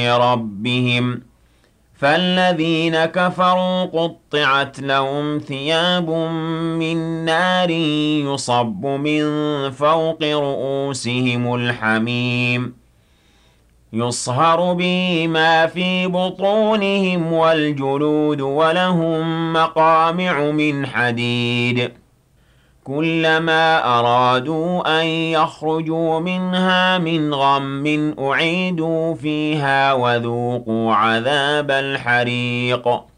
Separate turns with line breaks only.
ربهم فالذين كفروا قطعت لهم ثياب من نار يصب من فوق رؤوسهم الحميم يصهر به ما في بطونهم والجلود ولهم مقامع من حديد كلما أرادوا أن يخرجوا منها من غم أعيدوا فيها وذوقوا عذاب الحريق